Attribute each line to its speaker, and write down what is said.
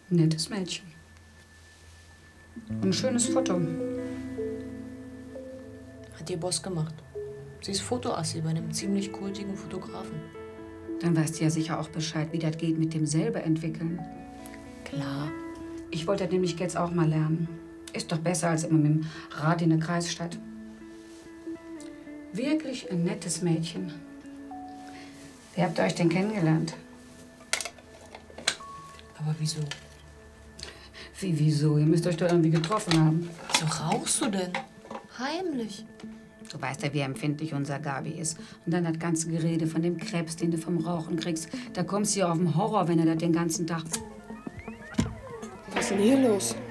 Speaker 1: Ein nettes Mädchen. Und ein schönes Foto.
Speaker 2: Hat ihr Boss gemacht. Sie ist Fotoassi bei einem ziemlich kultigen Fotografen.
Speaker 1: Dann weißt du ja sicher auch Bescheid, wie das geht mit dem selber entwickeln.
Speaker 2: Klar.
Speaker 1: Ich wollte das nämlich jetzt auch mal lernen. Ist doch besser als immer mit dem Rad in der Kreisstadt. Wirklich ein nettes Mädchen. Wie habt ihr euch denn kennengelernt?
Speaker 2: Aber wieso?
Speaker 1: Wieso? Ihr müsst euch doch irgendwie getroffen haben.
Speaker 2: Wieso rauchst du denn? Heimlich.
Speaker 1: Du weißt ja, wie empfindlich unser Gabi ist. Und dann das ganze Gerede von dem Krebs, den du vom Rauchen kriegst. Da kommst du ja auf den Horror, wenn er das den ganzen Tag...
Speaker 3: Was ist denn hier los?